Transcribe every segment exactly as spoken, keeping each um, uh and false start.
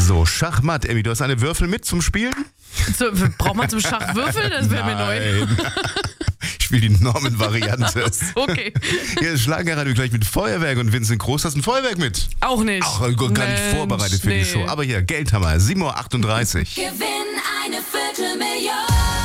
So, Schachmatt. Emmy, du hast eine Würfel mit zum Spielen? So, braucht man zum Schach Würfel? Das wäre mir neu. Ich spiele die Norman-Variante. Okay. Hier ist Schlagerradio gleich mit Feuerwerk und Vincent Groß. Hast du ein Feuerwerk mit? Auch nicht. Auch gar nicht Mensch, vorbereitet für nee. die Show. Aber hier, Geldhammer, sieben Uhr achtunddreißig. Gewinn eine Viertelmillion.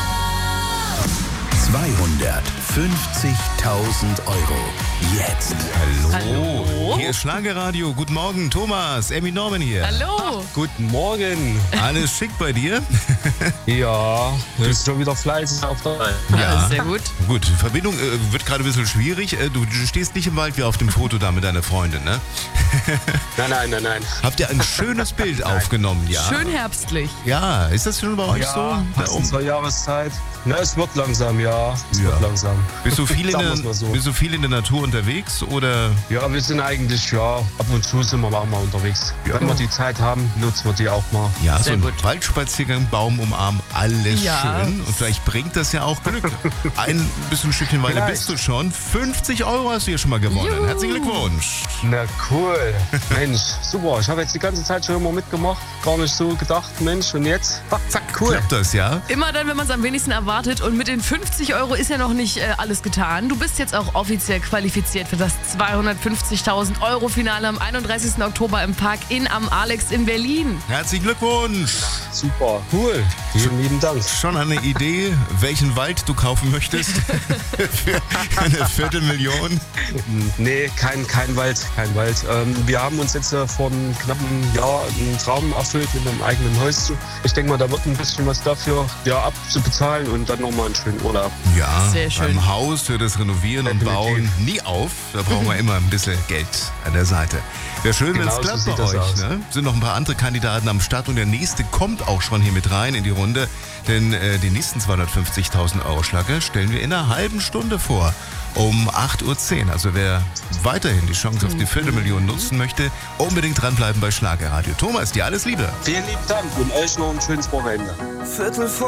zweihundertfünfzigtausend Euro. Jetzt. Hallo. Hallo. Hier ist Schlagerradio. Guten Morgen, Thomas. Emmy Norman hier. Hallo. Guten Morgen. Alles schick bei dir? Ja, du bist schon wieder fleißig auf der Reihe. Ja. Sehr gut. Gut, Verbindung äh, wird gerade ein bisschen schwierig. Äh, du, du stehst nicht im Wald wie auf dem Foto da mit deiner Freundin, ne? Nein, nein, nein, nein. Habt ihr ein schönes Bild aufgenommen, ja? Schön herbstlich. Ja, ist das schon bei euch Ja, so? Da passt oben? zur Jahreszeit. Na, es wird langsam, ja. Es Ja. wird langsam. Bist du viel in Sagen der, wir's mal so. bist du viel in der Natur unterwegs oder? Ja, wir sind eigentlich, ja, ab und zu sind wir auch mal unterwegs. Ja. Wenn wir die Zeit haben, nutzen wir die auch mal. Ja, so Sehr ein gut. Waldspaziergang, Baum umarmen, alles Ja. schön. Und vielleicht bringt das ja auch Glück. Ein bisschen Stückchen Weile Vielleicht. bist du schon. fünfzig Euro hast du hier schon mal gewonnen. Juhu. Herzlichen Glückwunsch. Na cool. Mensch, super. Ich habe jetzt die ganze Zeit schon immer mitgemacht. Gar nicht so gedacht, Mensch. Und jetzt, ha, zack, cool. Klappt das, ja? Immer dann, wenn man es am wenigsten erwartet. Und mit den fünfzig Euro ist ja noch nicht äh, alles getan. Du bist jetzt auch offiziell qualifiziert für das zweihundertfünfzigtausend Euro Finale am einunddreißigsten Oktober im Park in am Alex in Berlin. Herzlichen Glückwunsch. Super, cool. Vielen lieben Dank. Schon eine Idee, welchen Wald du kaufen möchtest? Für eine Viertelmillion? Nee, kein, kein Wald, kein Wald. Ähm, wir haben uns jetzt äh, vor einem knappen Jahr einen Traum erfüllt mit einem eigenen Häuschen. Ich denke mal, da wird ein bisschen was dafür ja, abzubezahlen und dann nochmal einen schönen Urlaub. Ja, Sehr schön. beim Haus für das Renovieren und Definitiv. Bauen nie auf. Da brauchen wir immer ein bisschen Geld an der Seite. Wäre schön, wenn es Genau so klappt bei sieht das euch. aus. Ne? Sind noch ein paar andere Kandidaten am Start und der nächste kommt auch schon hier mit rein in die Runde. Denn äh, den nächsten zweihundertfünfzigtausend Euro Schlager stellen wir in einer halben Stunde vor. Um acht Uhr zehn. Also wer weiterhin die Chance auf die Viertelmillion nutzen möchte, unbedingt dranbleiben bei Schlagerradio. Thomas, dir alles Liebe. Vielen lieben Dank und euch noch ein schönes Wochenende. Viertel vor